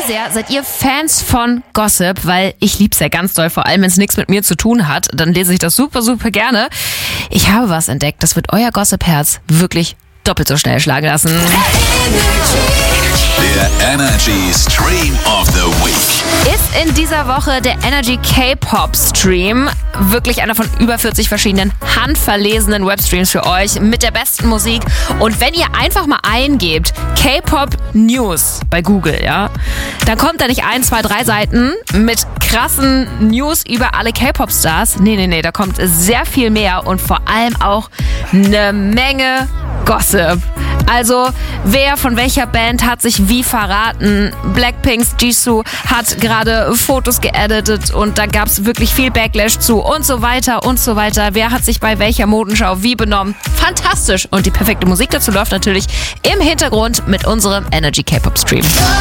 sehr seid ihr Fans von Gossip? Weil ich lieb's ja ganz doll, vor allem wenn es nichts mit mir zu tun hat. Dann lese ich das super, super gerne. Ich habe was entdeckt, das wird euer Gossip-Herz wirklich doppelt so schnell schlagen lassen. Der Energy Stream of the Week Ist in dieser Woche der Energy K-Pop Stream. Wirklich einer von über 40 verschiedenen handverlesenen Webstreams für euch mit der besten Musik. Und wenn ihr einfach mal eingebt K-Pop News bei Google, ja, dann kommt da nicht 1, 2, 3 Seiten mit krassen News über alle K-Pop-Stars. Nee, da kommt sehr viel mehr und vor allem auch eine Menge Gossip. Also, wer von welcher Band hat sich wie verraten? Blackpinks Jisoo hat gerade Fotos geeditet und da gab es wirklich viel Backlash zu und so weiter und so weiter. Wer hat sich bei welcher Modenschau wie benommen? Fantastisch! Und die perfekte Musik dazu läuft natürlich im Hintergrund mit unserem Energy K-Pop Stream.